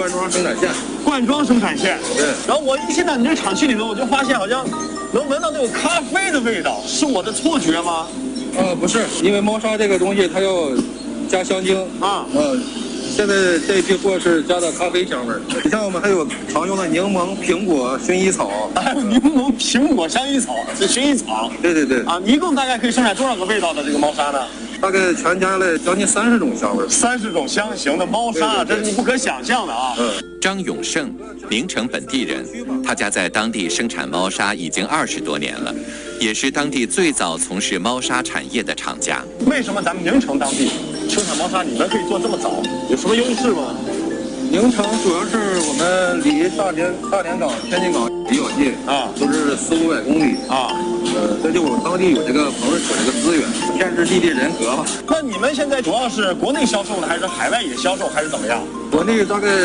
灌装生产线。 灌装生产线。 对。 然后我一进到你这厂区里头，我就发现好像能闻到那种咖啡的味道，是我的错觉吗？ 不是，因为猫砂这个东西它要加香精啊。现在这批货是加的咖啡香味儿。你像我们还有常用的柠檬、苹果、薰衣草， 还有柠檬、苹果、香衣草，是薰衣草。 对。啊， 一共大概可以生产多少个味道的这个猫砂呢？ 大概全加了将近30种香味儿。 30种香型的猫砂，这是你不可想象的啊。 张永胜，宁城本地人，他家在当地生产猫砂已经20多年了，也是当地最早从事猫砂产业的厂家。 为什么咱们宁城当地生产猫砂，你们可以做这么早？有什么优势吗？ 宁城主要是我们离大连港、天津港比较近啊，都是400-500公里啊。这就我们当地有这个棚水这个资源，天时地利人和吧。 那你们现在主要是国内销售呢，还是海外也销售，还是怎么样？ 国内大概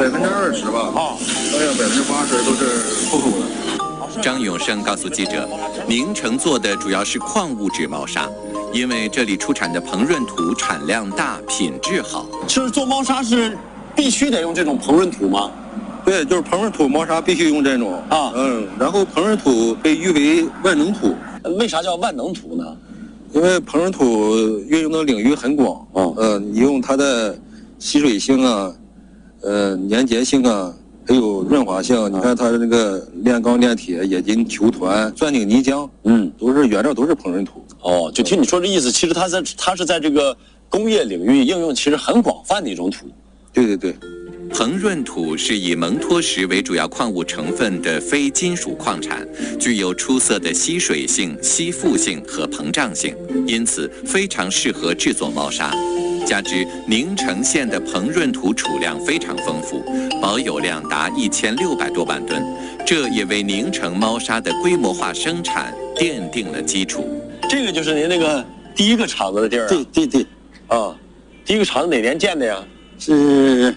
20%吧，大概80%都是出口的。 张永胜告诉记者，宁城做的主要是矿物质猫砂，因为这里出产的膨润土产量大，品质好。 就是做猫砂是必须得用这种膨润土吗？ 对，就是膨润土猫砂必须用这种啊。然后膨润土被誉为万能土。 为啥叫万能土呢？ 因为膨润土运用的领域很广你用它的吸水性啊，粘结性啊，还有润滑性。你看它的那个炼钢、炼铁、冶金、球团、钻井、泥浆，都是原料都是膨润土。 就听你说这意思，其实它是在这个工业领域应用其实很广泛的一种土。 对。 膨润土是以蒙脱石为主要矿物成分的非金属矿产，具有出色的吸水性、吸附性和膨胀性，因此非常适合制作猫砂。加之宁城县的膨润土储量非常丰富，保有量达1600多万吨，这也为宁城猫砂的规模化生产奠定了基础。 这个就是您那个第一个厂子的地儿啊？ 对。 第一个厂子哪年建的呀？ 是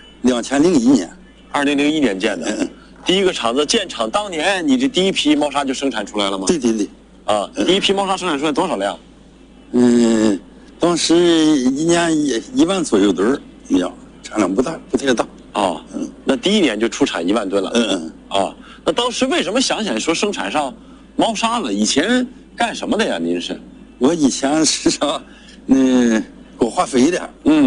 2001年 ，2001年建的。第一个厂子建厂当年，你这第一批猫砂就生产出来了吗？ 对。 第一批猫砂生产出来多少辆？ 当时一年1万左右吨一样，产量不太大。 那第一年就出产1万吨了。那当时为什么想起来说生产上猫砂了？以前干什么的呀？您是？ 我以前是搞化肥的。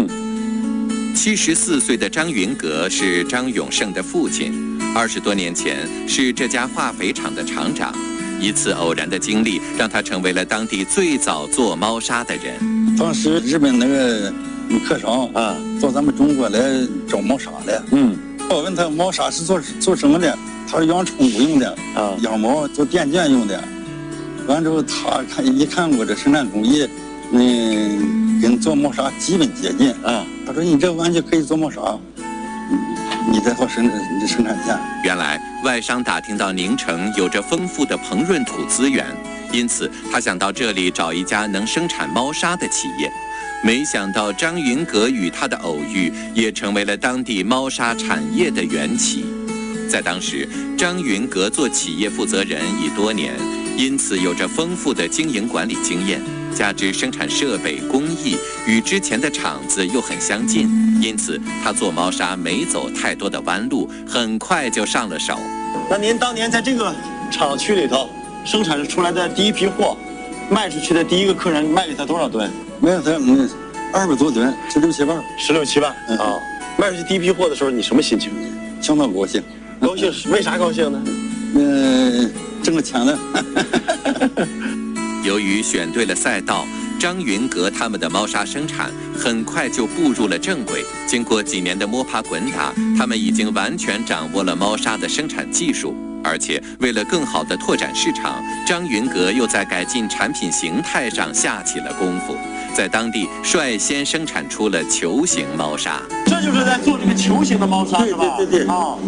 74岁的张云阁是张永胜的父亲，20多年前是这家化肥厂的厂长。一次偶然的经历让他成为了当地最早做猫砂的人。 当时日本那个客商到咱们中国来找猫砂的。我问他猫砂是做什么的，他说养宠物用的，养猫做电卷用的。完之后他一看我这生产工艺，跟做猫砂基本接近。他说你这完全可以做猫砂，你再做生产线。 原来外商打听到宁城有着丰富的膨润土资源，因此他想到这里找一家能生产猫砂的企业。没想到张云阁与他的偶遇，也成为了当地猫砂产业的缘起。在当时，张云阁做企业负责人已多年，因此有着丰富的经营管理经验。加之生产设备工艺与之前的厂子又很相近，因此他做猫砂没走太多的弯路，很快就上了手。 那您当年在这个厂区里头生产出来的第一批货，卖出去的第一个客人卖给他多少吨？ 卖给他200多吨，16-17万。 16-17万卖出去第一批货的时候，你什么心情？ 相当高兴。 高兴是为啥高兴呢？ 挣了钱了。 由于选对了赛道，张云阁他们的猫砂生产很快就步入了正轨。经过几年的摸爬滚打，他们已经完全掌握了猫砂的生产技术。而且为了更好地拓展市场，张云阁又在改进产品形态上下起了功夫，在当地率先生产出了球形猫砂。 这就是在做这个球形的猫砂是吧？ 对。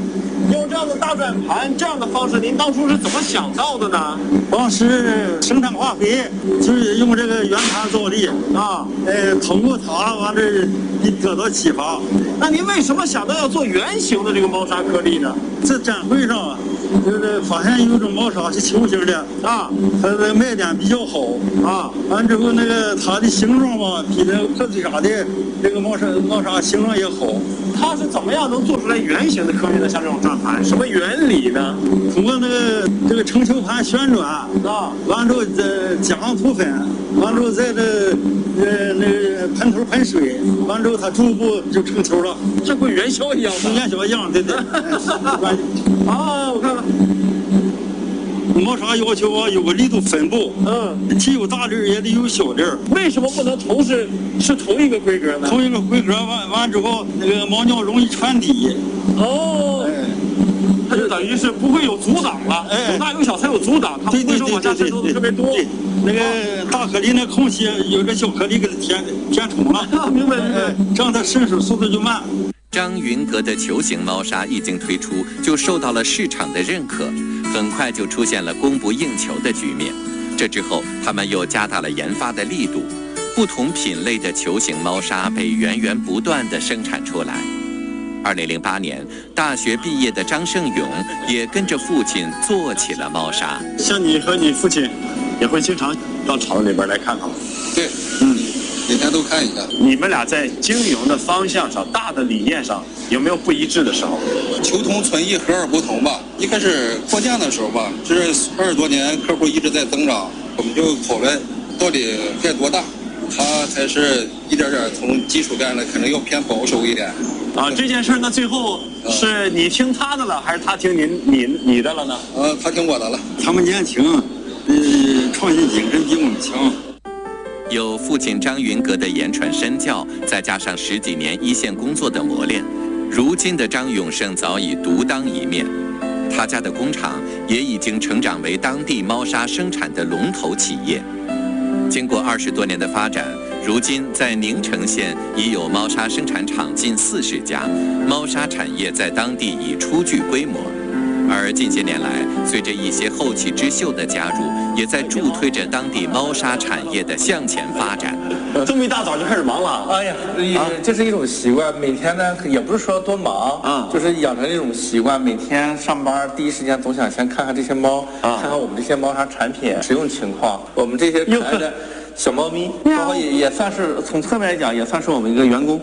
用这样的大转盘这样的方式，您当初是怎么想到的呢？ 当时生产化肥就是用这个圆盘造粒啊，通过它完了得到启发。 那您为什么想到要做圆形的这个猫砂颗粒呢？ 在展会上就是发现有一种猫砂是球形的啊，它的卖点比较好啊。完之后那个它的形状吧，比那个破嘴沙的这个猫砂形状也好。 它是怎么样能做出来圆形的颗粒呢？像这种转盘，什么原理呢？ 通过这个成球盘旋转啊，完之后加上涂粉，完之后在那个盆头喷水，完之后它逐步就成球了。 这跟元宵一样吗？ 元宵一样，对。 啊，我看看。 猫砂要求啊有个力度分布，既有大粒儿也得有小粒儿。 为什么不能同时是同一个规格呢？ 同一个规格完之后，那个猫尿容易传底。 哦，它就等于是不会有阻挡了。有大有小才有阻挡，它不会说往下渗透的特别多。 那个大颗粒那空隙有个小颗粒给它填充了。 明白。 这样它渗水速度就慢。 张云阁的球形猫砂一经推出，就受到了市场的认可，很快就出现了供不应求的局面。这之后，他们又加大了研发的力度，不同品类的球形猫砂被源源不断地生产出来。2008年，大学毕业的张胜勇也跟着父亲做起了猫砂。 像你和你父亲也会经常到厂子里边来看看吗？ 对，每天都看一下。 你们俩在经营的方向上、大的理念上有没有不一致的时候？ 求同存异，和而不同吧。一开始扩建的时候吧，这20多年客户一直在增长，我们就讨论到底该多大，它才是一点点从基础干的，可能要偏保守一点。 啊，这件事呢，最后是你听他的了，还是他听你的了呢？ 他听我的了。 他们年轻，创新精神比我们强。 有父亲张云阁的言传身教，再加上10几年一线工作的磨练，如今的张永胜早已独当一面。他家的工厂也已经成长为当地猫砂生产的龙头企业。经过20多年的发展，如今在宁城县已有猫砂生产厂近40家，猫砂产业在当地已初具规模。而近些年来，随着一些后起之秀的加入，也在助推着当地猫砂产业的向前发展。 这么一大早就开始忙了？ 哎呀，这是一种习惯。每天呢，也不是说多忙就是养成这种习惯。每天上班第一时间总想先看看这些猫，看看我们这些猫砂产品使用情况。我们这些可爱的小猫咪，然后也算是从侧面来讲，也算是我们一个员工。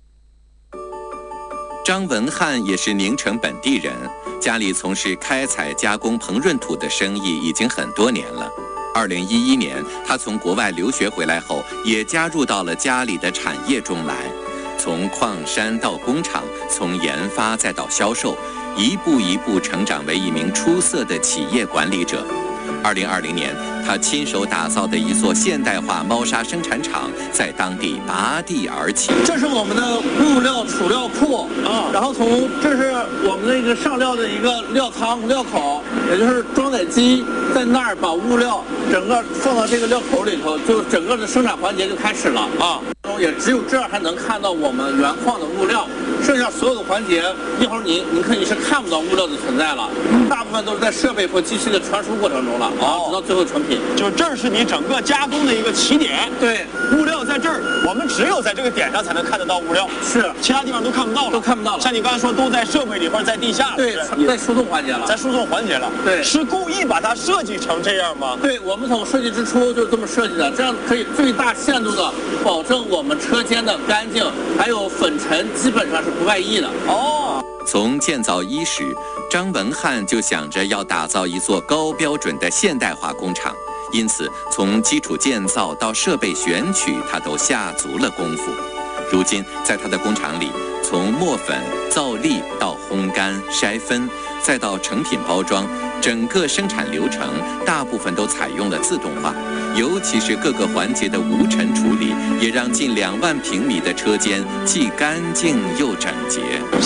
张文翰也是宁城本地人，家里从事开采加工膨润土的生意已经很多年了。2011年，他从国外留学回来后，也加入到了家里的产业中来，从矿山到工厂，从研发再到销售，一步一步成长为一名出色的企业管理者。2020年，他亲手打造的一座现代化猫砂生产厂在当地拔地而起。 这是我们的物料储料库然后这是我们那个上料的一个料仓料口，也就是装载机在那儿把物料整个放到这个料口里头，就整个的生产环节就开始了也只有这样才能看到我们原矿的物料，剩下所有的环节一会儿您看你是看不到物料的存在了，大部分都是在设备或机器的传输过程中了直到最后成品。 就这儿是你整个加工的一个起点。 对， 物料在这儿，我们只有在这个点上才能看得到物料， 是其他地方都看不到了， 都看不到了。 像你刚才说，都在设备里边，在地下了， 对，在输送环节了， 在输送环节了。 对， 是故意把它设计成这样吗？ 对，我们从设计之初就这么设计的，这样可以最大限度的保证我们车间的干净，还有粉尘基本上是不外溢的。 从建造伊始，张文翰就想着要打造一座高标准的现代化工厂，因此从基础建造到设备选取，他都下足了功夫。如今，在他的工厂里，从磨粉、造粒到烘干、筛分，再到成品包装，整个生产流程大部分都采用了自动化，尤其是各个环节的无尘处理，也让近2万平米的车间既干净又整洁。 像这边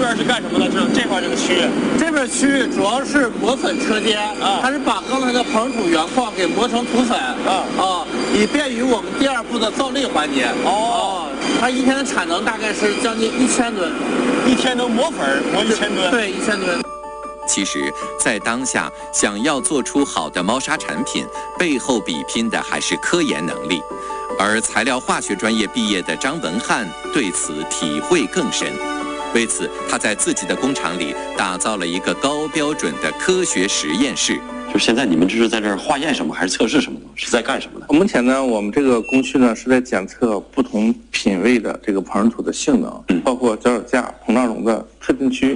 边是干什么的？这块这个区域？ 这边区域主要是磨粉车间啊，它是把刚才的硼土原矿给磨成土粉以便于我们第二步的造粒环节。它一天的产能大概是将近1000吨， 一天能磨粉磨1000吨？ 对，1000吨。 其实，在当下，想要做出好的猫砂产品，背后比拼的还是科研能力。而材料化学专业毕业的张文翰对此体会更深。为此，他在自己的工厂里打造了一个高标准的科学实验室。 就现在你们这是在这儿化验什么，还是测试什么呢？是在干什么呢？ 目前呢，我们这个工序呢是在检测不同品位的这个硼土的性能，包括脚手架、膨胀容的特定区。